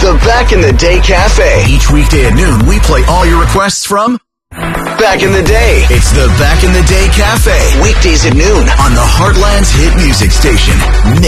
the Back in the Day Cafe. Each weekday at noon, we play all your requests from Back in the Day. It's the Back in the Day Cafe. Weekdays at noon on the Heartland's hit music station, Mix.